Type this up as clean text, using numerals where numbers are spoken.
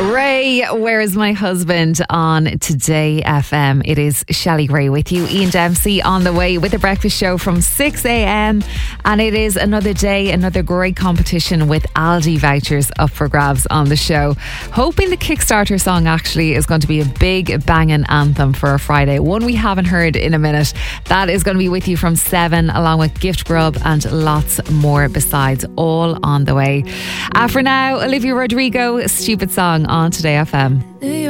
Ray, where is my husband on Today FM? It is Shelley Gray with you. Ian Dempsey on the way with the breakfast show from 6 a.m. And it is another day, another great competition with Aldi vouchers up for grabs on the show. Hoping the Kickstarter song actually is going to be a big banging anthem for a Friday. One we haven't heard in a minute. That is going to be with you from 7, along with gift grub and lots more besides, all on the way. For now, Olivia Rodrigo, Stupid Song on Today FM.